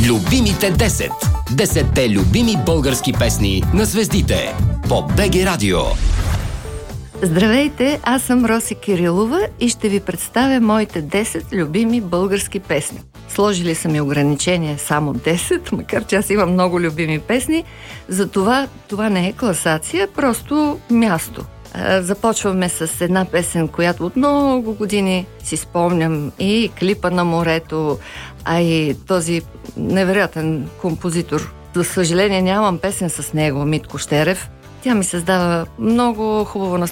Любимите 10. 10-те любими български песни на звездите по БГ Радио. Здравейте, аз съм Роси Кирилова и ще ви представя моите 10 любими български песни. Сложили са ми ограничение само 10, макар че аз имам много любими песни, затова това не е класация, просто място. Започваме с една песен, която от много години си спомням, и клипа на морето, а и този невероятен композитор. За съжаление нямам песен с него, Митко Щерев. Тя ми създава много хубаво